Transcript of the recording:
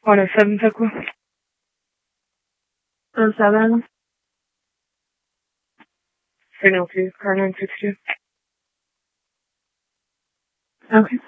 107 Pickle. 07. Signal 2, car 962. Okay.